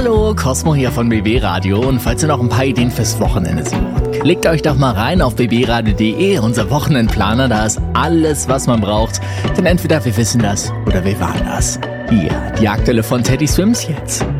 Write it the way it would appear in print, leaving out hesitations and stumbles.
Hallo, Cosmo hier von BB Radio und falls ihr noch ein paar Ideen fürs Wochenende sucht, klickt euch doch mal rein auf bbradio.de, unser Wochenendplaner, da ist alles, was man braucht, denn entweder wir wissen das oder wir waren das. Hier, die aktuelle von Teddy Swims jetzt.